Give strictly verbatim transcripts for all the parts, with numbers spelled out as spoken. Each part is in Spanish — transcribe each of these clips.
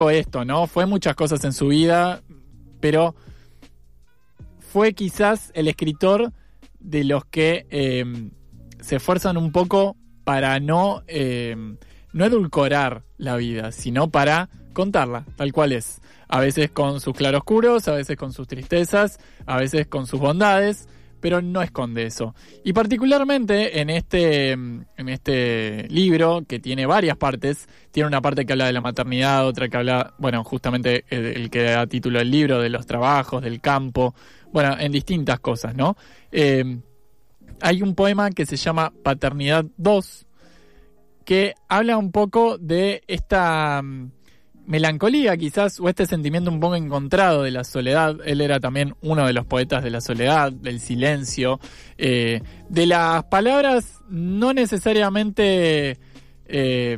esto, ¿no? Fue muchas cosas en su vida, pero fue quizás el escritor de los que eh, se esfuerzan un poco para no, eh, no edulcorar la vida, sino para contarla tal cual es. A veces con sus claroscuros, a veces con sus tristezas, a veces con sus bondades, pero no esconde eso. Y particularmente en este, en este libro, que tiene varias partes, tiene una parte que habla de la maternidad, otra que habla, bueno, justamente el, el que da título al libro, de los trabajos, del campo, bueno, en distintas cosas, ¿no? Eh, hay un poema que se llama Paternidad dos, que habla un poco de esta melancolía quizás, o este sentimiento un poco encontrado de la soledad. Él era también uno de los poetas de la soledad, del silencio, eh, de las palabras no necesariamente, eh,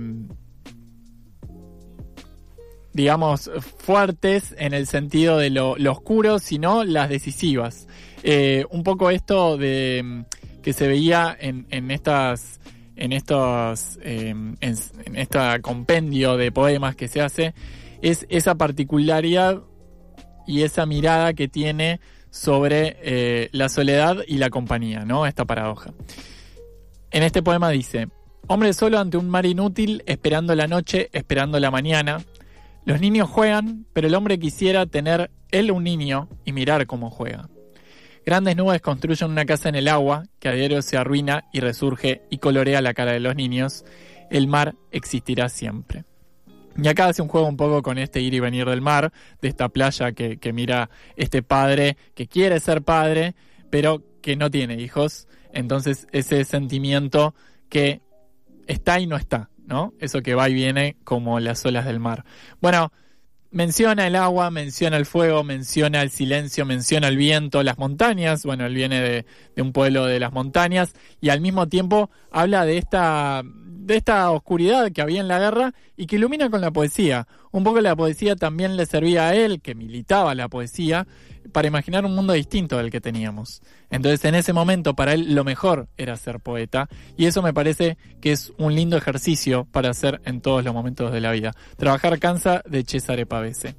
digamos, fuertes en el sentido de lo, lo oscuro, sino las decisivas. Eh, un poco esto de que se veía en, en estas... en estos eh, en, en este compendio de poemas que se hace, es esa particularidad y esa mirada que tiene sobre eh, la soledad y la compañía, ¿no? Esta paradoja. En este poema dice: hombre solo ante un mar inútil, esperando la noche, esperando la mañana. Los niños juegan, pero el hombre quisiera tener él un niño y mirar cómo juega. Grandes nubes construyen una casa en el agua, que a diario se arruina y resurge y colorea la cara de los niños. El mar existirá siempre. Y acá hace un juego un poco con este ir y venir del mar, de esta playa que, que mira este padre que quiere ser padre, pero que no tiene hijos. Entonces ese sentimiento que está y no está, ¿no? Eso que va y viene como las olas del mar. Bueno, menciona el agua, menciona el fuego, menciona el silencio, menciona el viento, las montañas. Bueno, él viene de, de un pueblo de las montañas y al mismo tiempo habla de esta, de esta oscuridad que había en la guerra y que ilumina con la poesía. Un poco la poesía también le servía a él, que militaba la poesía, para imaginar un mundo distinto del que teníamos. Entonces, en ese momento, para él lo mejor era ser poeta, y eso me parece que es un lindo ejercicio para hacer en todos los momentos de la vida. Trabajar cansa, de Cesare Pavese.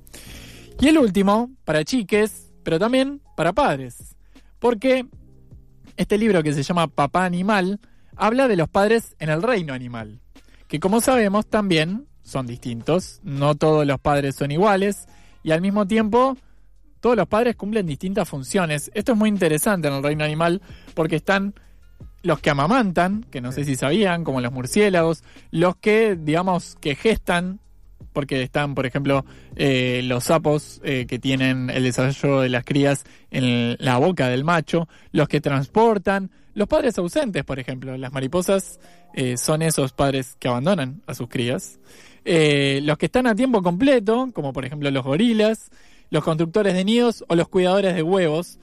Y el último, para chiques, pero también para padres, porque este libro que se llama Papá Animal habla de los padres en el reino animal, que como sabemos también son distintos, no todos los padres son iguales, y al mismo tiempo todos los padres cumplen distintas funciones. Esto es muy interesante en el reino animal porque están los que amamantan, que no sé si sabían, como los murciélagos, los que, digamos, que gestan, porque están, por ejemplo, eh, los sapos eh, que tienen el desarrollo de las crías en la boca del macho, los que transportan, los padres ausentes, por ejemplo, las mariposas eh, son esos padres que abandonan a sus crías, eh, los que están a tiempo completo, como por ejemplo los gorilas, los constructores de nidos o los cuidadores de huevos.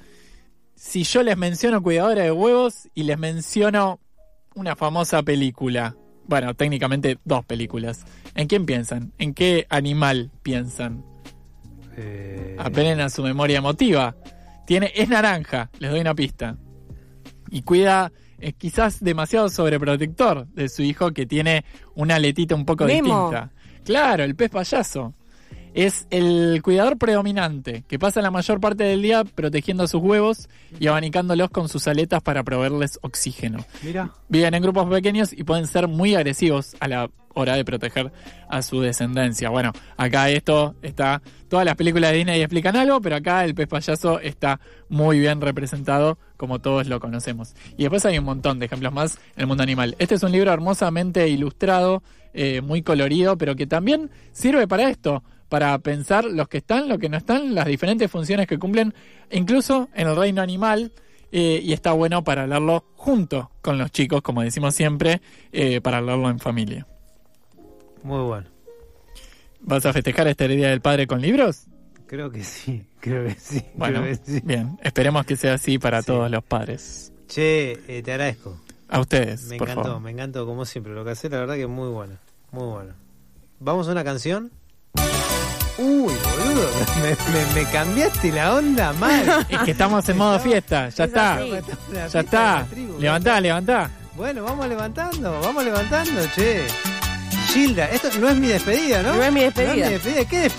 Si yo les menciono cuidadores de huevos y les menciono una famosa película, bueno, técnicamente dos películas, ¿en quién piensan? ¿En qué animal piensan? Eh... Apelen a su memoria emotiva. Tiene, es naranja, les doy una pista. Y cuida, es quizás demasiado sobreprotector de su hijo, que tiene una aletita un poco Nemo. distinta. Claro, el pez payaso. Es el cuidador predominante, que pasa la mayor parte del día protegiendo a sus huevos y abanicándolos con sus aletas para proveerles oxígeno. Mira. Viven en grupos pequeños y pueden ser muy agresivos a la hora de proteger a su descendencia. Bueno, acá esto está... Todas las películas de Disney explican algo, pero acá el pez payaso está muy bien representado, como todos lo conocemos. Y después hay un montón de ejemplos más en el mundo animal. Este es un libro hermosamente ilustrado, eh, muy colorido, pero que también sirve para esto, para pensar los que están, los que no están, las diferentes funciones que cumplen, incluso en el reino animal, eh, y está bueno para leerlo junto con los chicos, como decimos siempre, eh, para leerlo en familia. Muy bueno. ¿Vas a festejar este Día del Padre con libros? Creo que sí, creo que sí. Bueno, creo que sí. Bien, esperemos que sea así para sí. todos los padres. Che, eh, te agradezco. A ustedes, me por encantó, favor. Me encantó, como siempre, lo que hace, la verdad que es muy bueno, muy bueno. ¿Vamos a una canción? Uy, boludo, me, me, me cambiaste la onda mal. Es que estamos en modo fiesta, ya está. Ya está. Levantá, levantá. Bueno, vamos levantando, vamos levantando, che. Gilda, esto no es mi despedida, ¿no? No es mi despedida. No es mi despedida. ¿Qué despedida?